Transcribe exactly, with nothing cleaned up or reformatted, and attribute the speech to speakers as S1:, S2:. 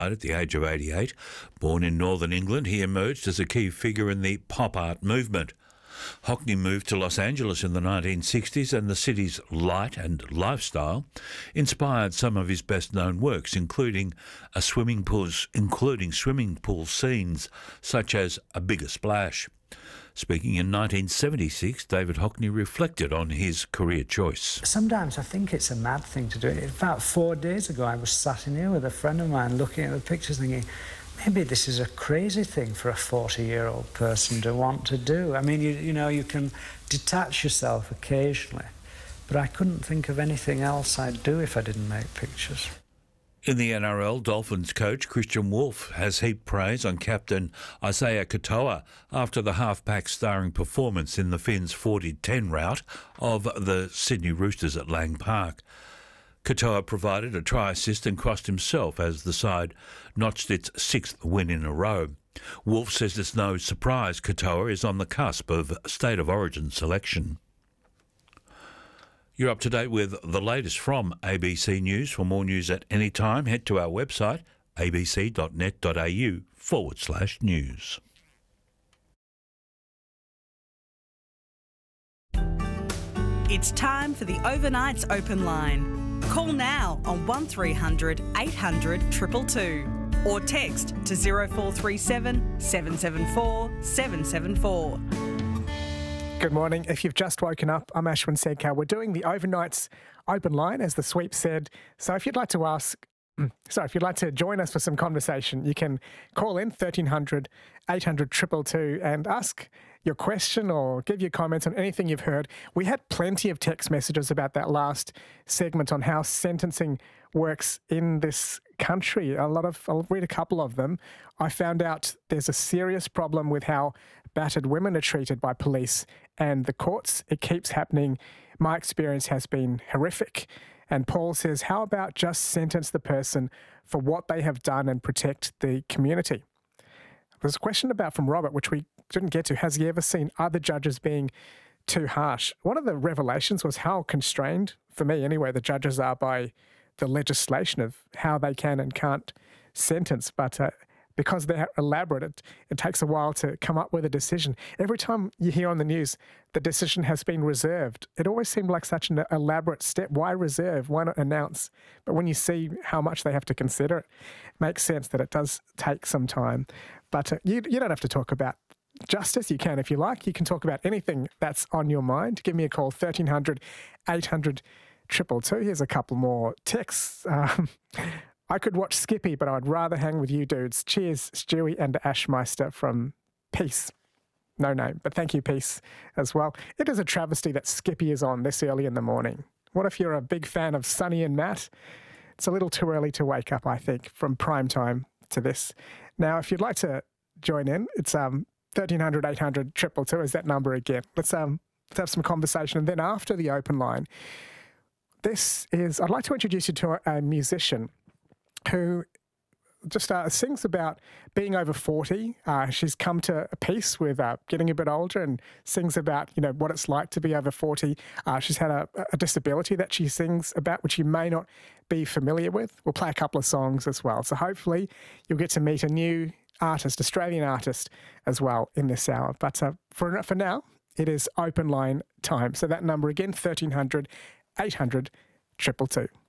S1: At the age of eighty-eight, born in northern England, he emerged as a key figure in the pop art movement. Hockney moved to Los Angeles in the nineteen sixties, and the city's light and lifestyle inspired some of his best-known works, including a swimming pools, including swimming pool scenes such as A Bigger Splash. Speaking in nineteen seventy-six, David Hockney reflected on his career choice.
S2: Sometimes I think it's a mad thing to do. About four days ago, I was sat in here with a friend of mine looking at the pictures thinking, maybe this is a crazy thing for a forty-year-old person to want to do. I mean, you, you know, you can detach yourself occasionally, but I couldn't think of anything else I'd do if I didn't make pictures.
S1: In the N R L, Dolphins coach Christian Wolff has heaped praise on captain Isaiah Katoa after the halfback's starring performance in the Finns forty ten rout of the Sydney Roosters at Lang Park. Katoa provided a try assist and crossed himself as the side notched its sixth win in a row. Wolff says it's no surprise Katoa is on the cusp of State of Origin selection. You're up to date with the latest from A B C News. For more news at any time, head to our website, abc.net.au forward slash news.
S3: It's time for the Overnight's Open Line. Call now on one three hundred eight hundred two two two or text to zero four three seven seven seven four seven seven four.
S4: Good morning. If you've just woken up, I'm Ashwin Sedkar. We're doing the Overnight's Open Line, as the sweep said. So if you'd like to ask, sorry, if you'd like to join us for some conversation, you can call in thirteen hundred eight hundred two two two and ask your question or give your comments on anything you've heard. We had plenty of text messages about that last segment on how sentencing works in this country. A lot of, I'll read a couple of them. I found out there's a serious problem with how battered women are treated by police and the courts. It keeps happening. My experience has been horrific. And Paul says, how about just sentence the person for what they have done and protect the community? There's a question about from Robert, which we didn't get to. Has he ever seen other judges being too harsh? One of the revelations was how constrained, for me anyway, the judges are by the legislation of how they can and can't sentence. But uh, because they're elaborate, it, it takes a while to come up with a decision. Every time you hear on the news the decision has been reserved, it always seemed like such an elaborate step. Why reserve? Why not announce? But when you see how much they have to consider, it makes sense that it does take some time. But uh, you, you don't have to talk about justice. You can if you like. You can talk about anything that's on your mind. Give me a call, thirteen hundred eight hundred two two two. Here's a couple more texts. Um, I could watch Skippy, but I'd rather hang with you dudes. Cheers, Stewie and Ashmeister from Peace. No name, but thank you, Peace, as well. It is a travesty that Skippy is on this early in the morning. What if you're a big fan of Sonny and Matt? It's a little too early to wake up, I think, from prime time to this. Now, if you'd like to join in, it's um thirteen hundred eight hundred two two two is that number again. Let's um let's have some conversation. And then after the open line, this is, I'd like to introduce you to a, a musician who just uh, sings about being over forty. Uh, she's come to peace with uh, getting a bit older and sings about, you know, what it's like to be over forty. Uh, she's had a, a disability that she sings about, which you may not be familiar with. We'll play a couple of songs as well. So hopefully you'll get to meet a new artist, Australian artist as well in this hour. But uh, for, for now, it is open line time. So that number again, thirteen hundred eight hundred two two two.